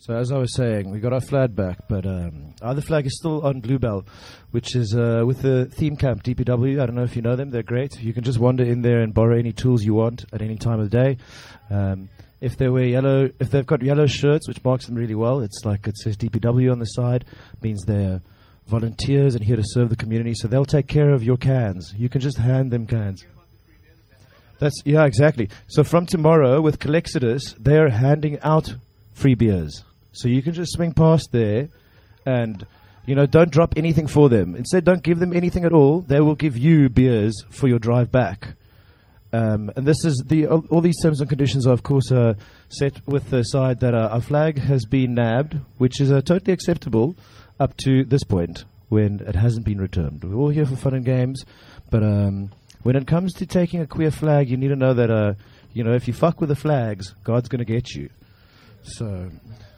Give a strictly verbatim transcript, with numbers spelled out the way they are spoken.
So as I was saying, we got our flag back, but um, our other flag is still on Bluebell, which is uh, with the theme camp, D P W. I don't know if you know them. They're great. You can just wander in there and borrow any tools you want at any time of the day. Um, if they wear yellow, if they've got yellow shirts, which marks them really well, it's like it says D P W on the side, means they're volunteers and here to serve the community. So they'll take care of your cans. You can just hand them cans. That's yeah, exactly. So from tomorrow with Colexodus, they're handing out free beers. So you can just swing past there and, you know, don't drop anything for them. Instead, don't give them anything at all. They will give you beers for your drive back. Um, and this is the all, all these terms and conditions are, of course, uh, set with the side that uh, our flag has been nabbed, which is uh, totally acceptable up to this point when it hasn't been returned. We're all here for fun and games, but um, when it comes to taking a queer flag, you need to know that, uh, you know, if you fuck with the flags, God's going to get you. So...